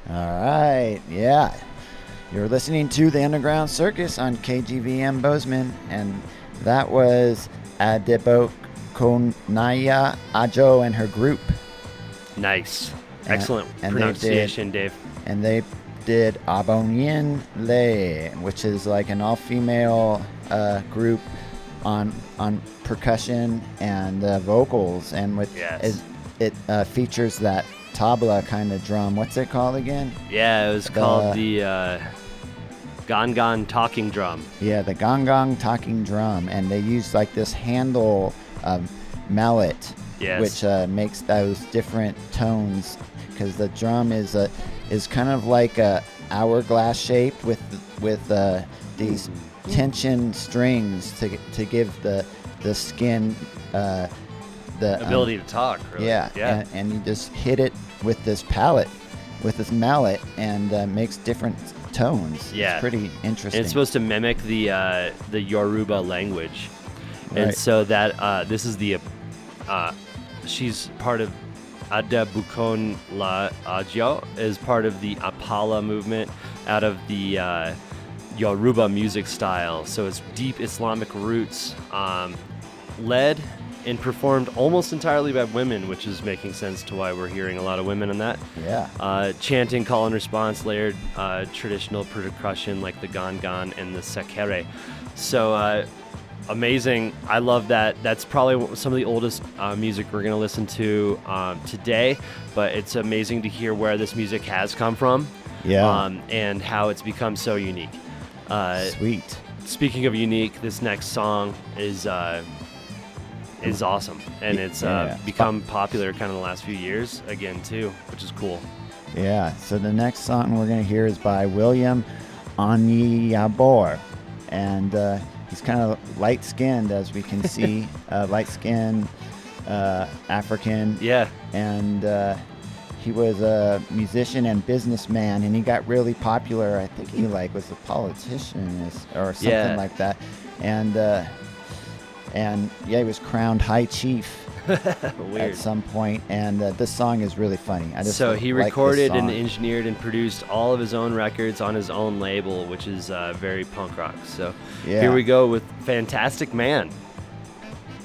All right, yeah. You're listening to the Underground Circus on KGVM Bozeman, and that was Adebo Konaya Ajo and her group. Nice. Excellent and pronunciation, Dave. And they did Abonyen Le, which is like an all-female group on percussion and vocals, and it features that tabla kind of drum. What's it called again? Yeah, it was called the Gong talking drum. Yeah, the Gong talking drum, and they use like this handle mallet, which makes those different tones, because the drum is kind of like a hourglass shape with these tension strings to give the skin the ability to talk. Really. Yeah. And you just hit it with this mallet, and makes different tones. Yeah, it's pretty interesting. And it's supposed to mimic the Yoruba language, right. And so that this is the she's part of Adebukon La Ajo, is part of the Apala movement out of the Yoruba music style. So it's deep Islamic roots, led and performed almost entirely by women, which is making sense to why we're hearing a lot of women in that. Yeah. Chanting, call and response, layered traditional percussion like the gangan and the sekere. So amazing. I love that. That's probably some of the oldest music we're going to listen to today, but it's amazing to hear where this music has come from. Yeah. And how it's become so unique. Sweet. Speaking of unique, this next song is awesome, and it's become popular kind of the last few years again too, which is cool. Yeah, so the next song we're going to hear is by William Onyiyabor, and he's kind of light-skinned, as we can see, light-skinned, African. Yeah. And he was a musician and businessman, and he got really popular. I think he was a politician or something like that. And he was crowned high chief at some point, and this song is really funny. So he recorded and engineered and produced all of his own records on his own label, which is very punk rock. So here we go with Fantastic Man.